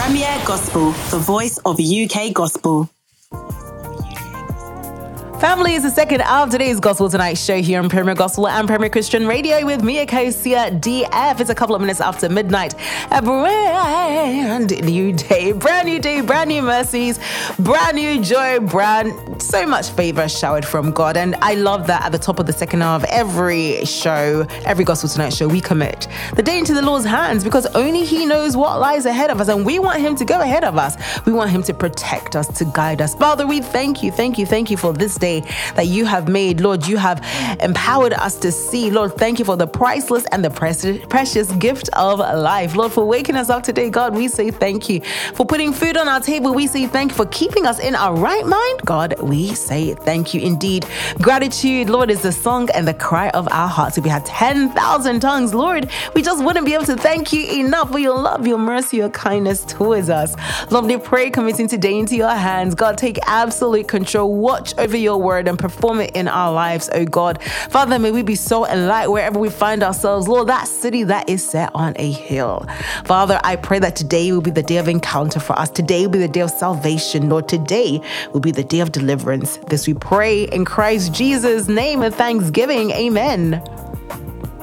Premier Gospel, the voice of UK gospel. Family is the second of today's Gospel Tonight show here on Premier Gospel and Premier Christian Radio with me, Akosia DF. It's a couple of minutes after midnight. A brand new day, brand new mercies, brand new joy, so much favor showered from God. And I love that at the top of the second hour of every show, every Gospel Tonight show, we commit the day into the Lord's hands because only He knows what lies ahead of us. And we want Him to go ahead of us. We want Him to protect us, to guide us. Father, we thank you for this day that you have made. Lord, you have empowered us to see. Lord, thank you for the priceless and the precious gift of life. Lord, for waking us up today, God, we say thank you. For putting food on our table, we say thank you. For keeping us in our right mind, God, we say thank you indeed. Gratitude, Lord, is the song and the cry of our hearts. If we had 10,000 tongues, Lord, we just wouldn't be able to thank you enough for your love, your mercy, your kindness towards us. Lord, we pray, committing today into your hands. God, take absolute control. Watch over your word and perform it in our lives, oh God. Father, may we be salt and light wherever we find ourselves. Lord, that city that is set on a hill. Father, I pray that today will be the day of encounter for us. Today will be the day of salvation. Lord, today will be the day of deliverance. This we pray in Christ Jesus' name and thanksgiving. Amen.